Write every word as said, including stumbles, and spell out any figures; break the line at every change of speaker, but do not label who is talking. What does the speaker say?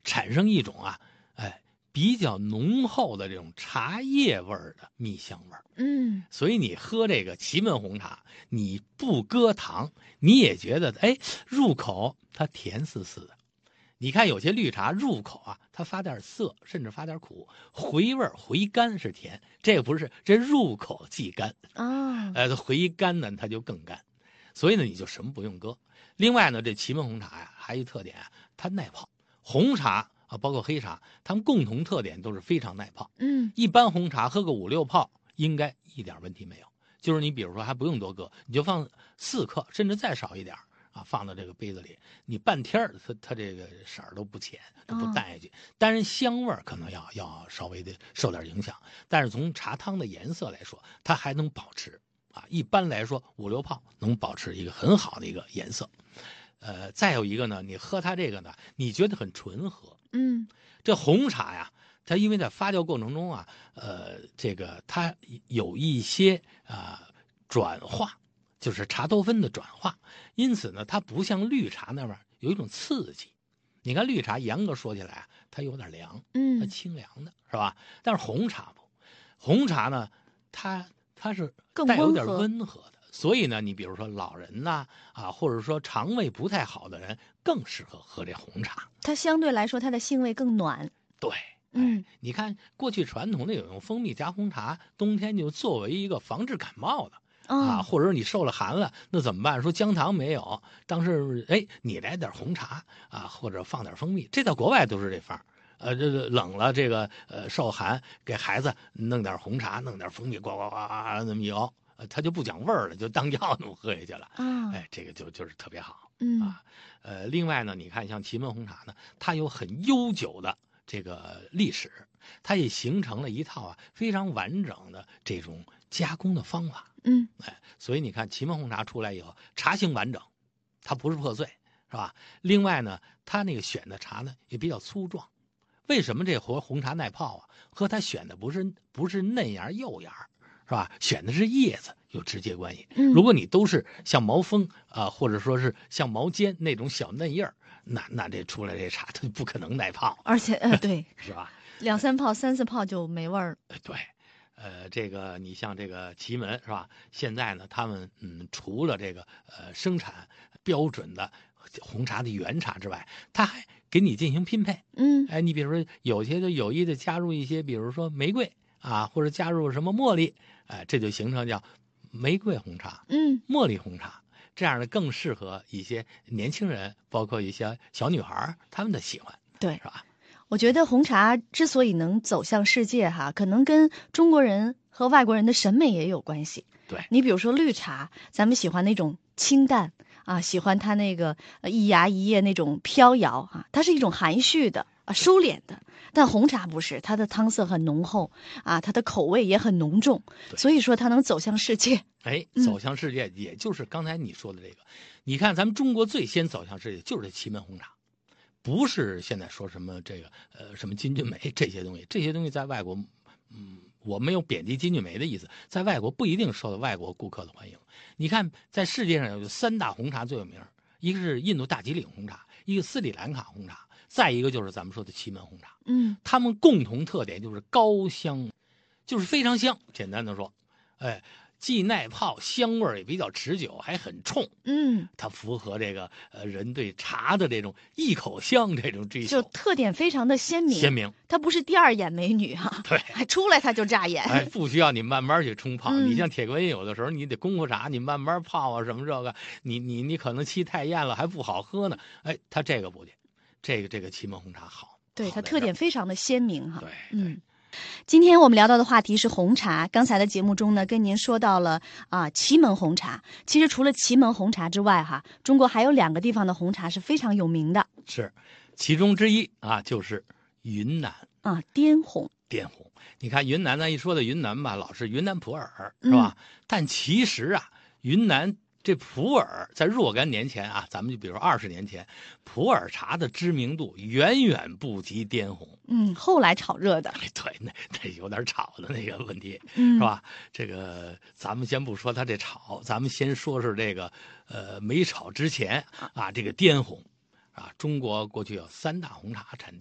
产生一种啊，哎，比较浓厚的这种茶叶味儿的蜜香味儿。
嗯，
所以你喝这个祁门红茶，你不搁糖，你也觉得哎，入口它甜丝丝的。你看有些绿茶入口啊，它发点涩，甚至发点苦，回味回甘是甜，这个不是，这入口即甘
啊，
呃，回甘呢它就更甘，所以呢你就什么不用搁。另外呢，这祁门红茶呀还有一特点啊，它耐泡。红茶啊，包括黑茶，它们共同特点都是非常耐泡。
嗯，
一般红茶喝个五六泡应该一点问题没有，就是你比如说还不用多搁，你就放四克，甚至再少一点啊，放到这个杯子里，你半天它它这个色儿都不浅，都不淡下去。当然香味可能要要稍微的受点影响，但是从茶汤的颜色来说，它还能保持啊。一般来说五六泡能保持一个很好的一个颜色。呃，再有一个呢，你喝它这个呢，你觉得很纯和。
嗯，
这红茶呀，它因为在发酵过程中啊，呃，这个它有一些啊、呃、转化，就是茶多酚的转化，因此呢，它不像绿茶那边有一种刺激。你看绿茶严格说起来啊，它有点凉，它
嗯，
清凉的是吧？但是红茶不，红茶呢，它它是
更
带有点
温和。
温和的。所以呢，你比如说老人呐，啊，或者说肠胃不太好的人，更适合喝这红茶。
它相对来说它的性味更暖。
对，
嗯，
哎，你看过去传统的有用蜂蜜加红茶，冬天就作为一个防治感冒的。啊，
哦，
或者说你受了寒了，那怎么办？说姜糖没有，当时哎，你来点红茶啊，或者放点蜂蜜，这在国外都是这法儿。呃，这个冷了，这个呃受寒，给孩子弄点红茶，弄点蜂蜜，呱呱呱那么一熬，呃，他就不讲味儿了，就当药那么喝下去了。
啊，
哎，这个就就是特别好
嗯，
啊。呃，另外呢，你看像祁门红茶呢，它有很悠久的这个历史，它也形成了一套啊非常完整的这种加工的方法。
嗯，
哎，所以你看祁门红茶出来以后，茶型完整，它不是破碎，是吧？另外呢，它那个选的茶呢也比较粗壮。为什么这红红茶耐泡啊？和它选的不是不是嫩芽幼芽，是吧？选的是叶子有直接关系。
嗯，
如果你都是像毛峰啊、呃，或者说是像毛尖那种小嫩叶儿，那那这出来这茶它就不可能耐泡，
而且呃，对，
是吧？
两三泡、三四泡就没味儿了。
呃对。呃，这个你像这个祁门是吧？现在呢，他们嗯，除了这个呃生产标准的红茶的原茶之外，他还给你进行拼配。
嗯，
哎，你比如说有些的有意的加入一些，比如说玫瑰啊，或者加入什么茉莉，哎，这就形成叫玫瑰红茶、
嗯，
茉莉红茶，这样的更适合一些年轻人，包括一些小女孩他们的喜欢，
对。
是吧？
我觉得红茶之所以能走向世界哈，可能跟中国人和外国人的审美也有关系。
对，
你比如说绿茶，咱们喜欢那种清淡啊，喜欢它那个呃一芽一叶那种飘摇啊，它是一种含蓄的啊收敛的。但红茶不是，它的汤色很浓厚啊，它的口味也很浓重，所以说它能走向世界。
哎，
嗯
走向世界，也就是刚才你说的这个。你看，咱们中国最先走向世界就是这祁门红茶。不是现在说什么这个呃什么金骏眉这些东西，这些东西在外国，嗯，我没有贬低金骏眉的意思，在外国不一定受到外国顾客的欢迎。你看，在世界上有三大红茶最有名，一个是印度大吉岭红茶，一个斯里兰卡红茶，再一个就是咱们说的祁门红茶。
嗯，
它们共同特点就是高香，就是非常香。简单的说，哎，既耐泡，香味也比较持久，还很冲。
嗯，
它符合这个呃人对茶的这种一口香这种追
就
求，
特点非常的鲜明。
鲜明。
她不是第二眼美女哈、
对，
还出来她就扎眼。
哎，不需要你慢慢去冲泡。
嗯
你像铁观音，有的时候你得功夫茶，你慢慢泡啊，什么这个，你你你可能期太艳了，还不好喝呢。哎，它这个不行，这个这个祁门红茶好，
对，它
好在这儿
特点非常的鲜明哈。
对，
嗯。今天我们聊到的话题是红茶。刚才的节目中呢，跟您说到了啊祁门红茶。其实除了祁门红茶之外，哈，中国还有两个地方的红茶是非常有名的
是，其中之一啊，就是云南
啊，滇红。
滇红。你看云南呢，一说到云南吧，老是云南普洱，是吧？
嗯、
但其实啊，云南这普洱在若干年前啊，咱们就比如二十年前，普洱茶的知名度远远不及滇红。
嗯，后来炒热的。
哎，对，那那有点炒的那个问题，
嗯，
是吧？这个咱们先不说它这炒，咱们先说是这个呃没炒之前啊，这个滇红啊，中国过去有三大红茶产地。